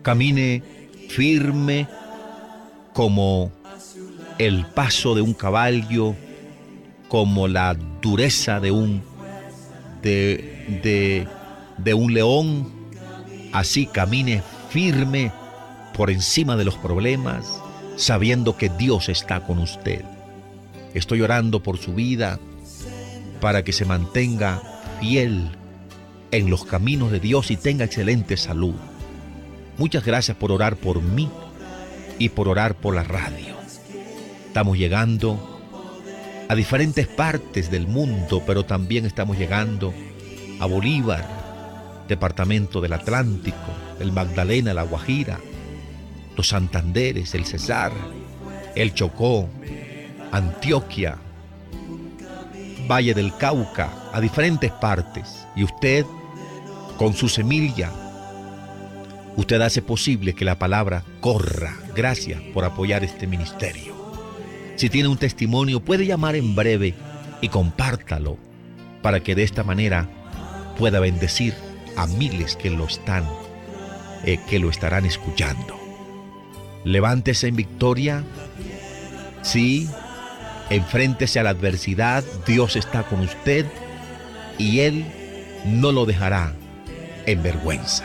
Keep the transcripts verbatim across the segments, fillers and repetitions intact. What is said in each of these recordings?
Camine firme como el paso de un caballo, como la dureza de un, de, de, de un león. Así camine firme por encima de los problemas, sabiendo que Dios está con usted. Estoy orando por su vida para que se mantenga fiel en los caminos de Dios y tenga excelente salud. Muchas gracias por orar por mí y por orar por la radio. Estamos llegando a diferentes partes del mundo, pero también estamos llegando a Bolívar, departamento del Atlántico, el Magdalena, la Guajira, los Santanderes, el Cesar, el Chocó, Antioquia, Valle del Cauca, a diferentes partes. Y usted, con su semilla, usted hace posible que la palabra corra. Gracias por apoyar este ministerio. Si tiene un testimonio, puede llamar en breve y compártalo para que de esta manera pueda bendecir a miles que lo están, eh, que lo estarán escuchando. Levántese en victoria. Sí, enfréntese a la adversidad. Dios está con usted y Él no lo dejará en vergüenza.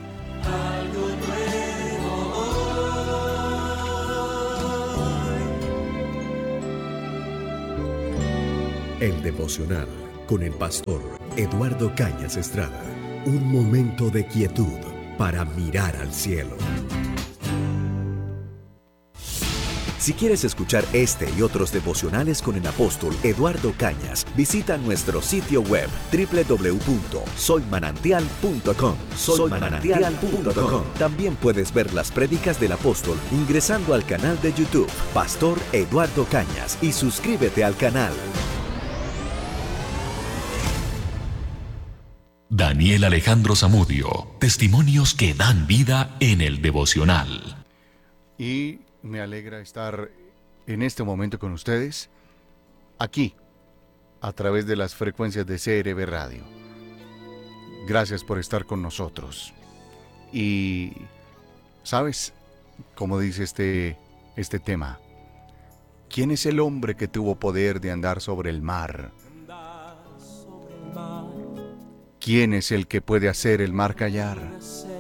El devocional con el pastor Eduardo Cañas Estrada. Un momento de quietud para mirar al cielo. Si quieres escuchar este y otros devocionales con el apóstol Eduardo Cañas, visita nuestro sitio web doble u doble u doble u punto soy manantial punto com. soy manantial punto com. También puedes ver las prédicas del apóstol ingresando al canal de YouTube Pastor Eduardo Cañas y suscríbete al canal. Daniel Alejandro Zamudio, testimonios que dan vida en el devocional. Y me alegra estar en este momento con ustedes, aquí, a través de las frecuencias de C R B Radio. Gracias por estar con nosotros. Y, ¿sabes? Como dice este, este tema, ¿quién es el hombre que tuvo poder de andar sobre el mar? ¿Quién es el que puede hacer el mar callar?